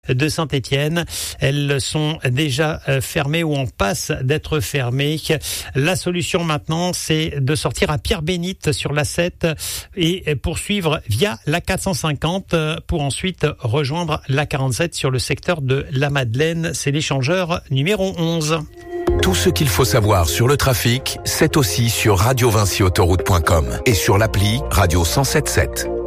de Saint-Étienne. Elles sont déjà fermées ou en passe d'être fermées. La solution maintenant, c'est de sortir à Pierre-Bénite sur l'A7 et poursuivre via la 450 pour ensuite rejoindre la 47 sur le secteur de la Madeleine. C'est l'échangeur numéro 11. Tout ce qu'il faut savoir sur le trafic, c'est aussi sur radiovincyautoroute.com et sur l'appli Radio 107.7.